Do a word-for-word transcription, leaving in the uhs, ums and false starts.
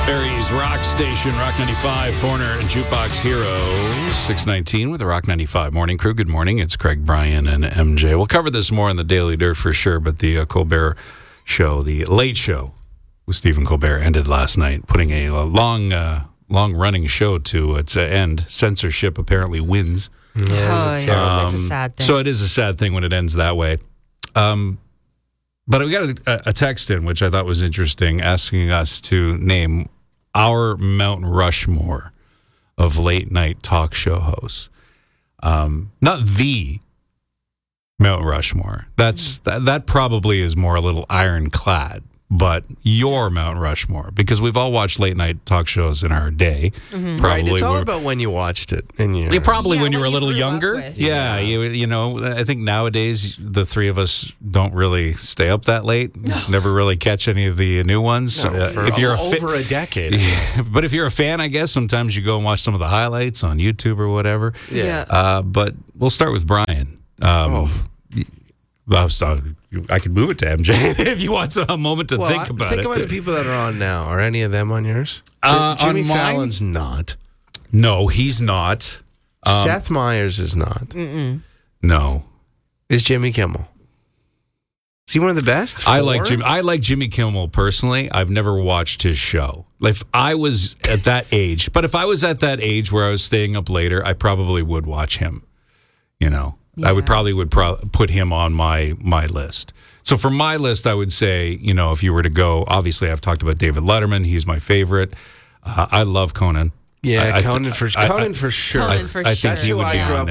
Perry's Rock Station, Rock ninety-five, Foreigner and Jukebox Heroes, six nineteen with the Rock ninety-five Morning Crew. Good morning. It's Craig, Brian, and M J. We'll cover this more in the Daily Dirt for sure, but the uh, Colbert Show, the Late Show with Stephen Colbert ended last night, putting a, a long, uh, long-running show to its uh, end. Censorship apparently wins. Yeah, oh, yeah. It's a Um, sad thing. So it is a sad thing when it ends that way. Um, but we got a, a text in, which I thought was interesting, asking us to name our Mount Rushmore of late-night talk show hosts. Um, not the Mount Rushmore. That's that, that probably is more a little ironclad. But your Mount Rushmore, because we've all watched late night talk shows in our day. Mm-hmm. Right, it's all we're- about when you watched it. And you Yeah, probably Yeah, when you what were a you little grew up younger. with. Yeah, you, you know, I think nowadays the three of us don't really stay up that late. Never really catch any of the new ones. No, Uh, for if you're a over fa- a decade. Yeah, but if you're a fan, I guess sometimes you go and watch some of the highlights on YouTube or whatever. Yeah. Uh, but we'll start with Brian. Um, Oh. I was talking- I could move it to M J if you want a moment to Well, think I- about think it. about the people that are on now. Are any of them on yours? Uh, J- Jimmy on mine? Fallon's not. No, he's not. Um, Seth Meyers is not. Mm-mm. No. Is Jimmy Kimmel? Is he one of the best? I like Four? Jim. I like Jimmy Kimmel personally. I've never watched his show. Like, if I was at that age, but if I was at that age where I was staying up later, I probably would watch him. You know, I would Yeah. probably would pro- put him on my my list. So for my list, I would say, you know, if you were to go, obviously I've talked about David Letterman. He's my favorite. Uh, I love Conan. Yeah, I- I th- Conan for I- I- Conan for sure. Conan for I think sure. he would That's be who I grew on up